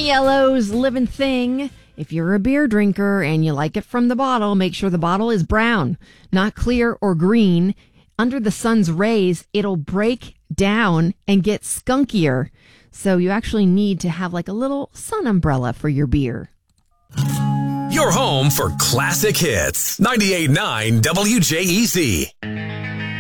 Yellow's Living Thing. If you're a beer drinker and you like it from the bottle, make sure the bottle is brown, not clear or green. Under the sun's rays, it'll break down and get skunkier. So you actually need to have like a little sun umbrella for your beer. Your home for classic hits. 98.9 WJEZ.